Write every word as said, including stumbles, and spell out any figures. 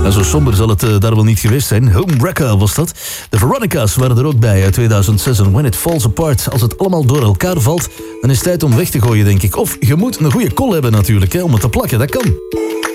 Nou, zo somber zal het uh, daar wel niet geweest zijn. Homewrecker was dat. De Veronica's waren er ook bij uit tweeduizend zes en When It Falls Apart. Als het allemaal door elkaar valt, dan is het tijd om weg te gooien, denk ik. Of je moet een goede kol hebben natuurlijk, hè, om het te plakken, dat kan.